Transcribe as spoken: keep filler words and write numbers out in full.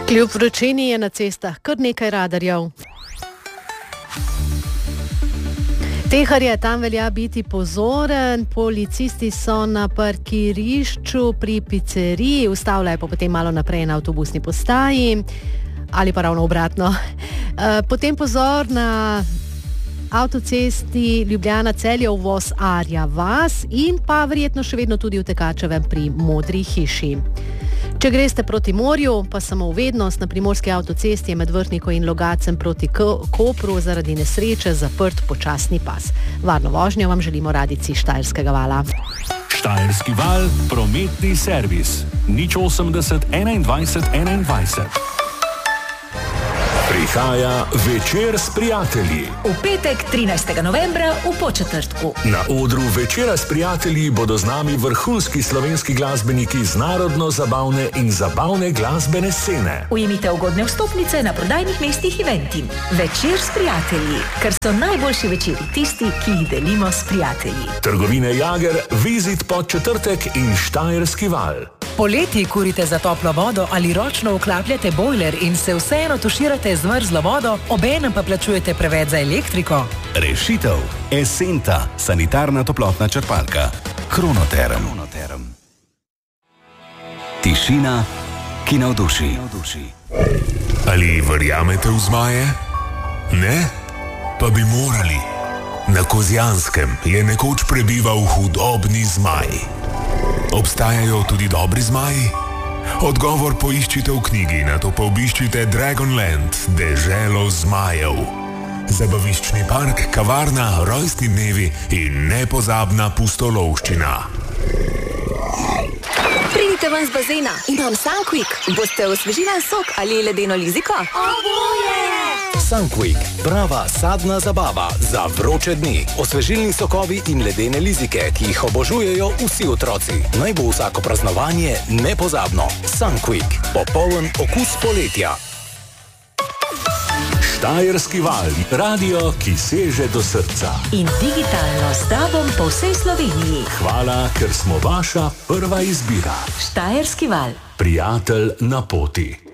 Kljub vročini je na cestah kar nekaj radarjev. Tehar je, tam velja biti pozoren. Policisti so na parkirišču pri pizzeriji, ustavljajo pa potem malo naprej na avtobusni postaji ali pa ravno obratno. Potem pozor na avtocesti Ljubljana-Celje uvoz Arja vas in pa verjetno še vedno tudi v Tekačevem pri Modri hiši. Če greste proti morju, pa samo uvednost, na primorski avtocesti je med Vrhniko in Logacem proti Kopru zaradi nesreče zaprt počasni pas. Varno vožnjo vam želimo radijci Štajerskega vala. Štajerski val, prometni servis. nič osemdeset enaindvajset enaindvajset. Prihaja Večer s prijatelji. V petek, trinajstega novembra, v Podčetrtku. Na odru Večera s prijatelji bodo z nami vrhunski slovenski glasbeniki z narodno-zabavne in zabavne glasbene scene. Ujemite ugodne vstopnice na prodajnih mestih Eventim. Večer s prijatelji, ker so najboljši večeri tisti, ki jih delimo s prijatelji. Trgovine Jager, Vizit Podčetrtek in Štajerski val. Poleti kurite za toplo vodo ali ročno vklapljate bojler in se vseeno tuširate z mrzlo vodo, obenem pa plačujete preveč za elektriko? Rešitev. Esenta, sanitarna toplotna črpalka. Kronoterm. Tišina, ki navduši. Ali verjamete v zmaje? Ne? Pa bi morali. Na Kozjanskem je nekoč prebival hudobni zmaj. Obstajajo tudi dobri zmaji? Odgovor poiščite v knjigi, nato pa obiščite Dragonland, deželo zmajev. Zabaviščni park, kavarna, rojstni dnevi in nepozabna pustolovščina. Pridite ven z bazena, imam Sunquick. Boste osvežili sok ali ledeno liziko? Oboje! Sunquick, prava sadna zabava za vroče dni. Osvežilni sokovi in ledene lizike, ki jih obožujejo vsi otroci. Naj bo vsako praznovanje nepozabno. Sunquick, popoln okus poletja. Štajerski val, radio, ki seže do srca. In digitalno s tobom po vsej Sloveniji. Hvala, ker smo vaša prva izbira. Štajerski val. Prijatelj na poti.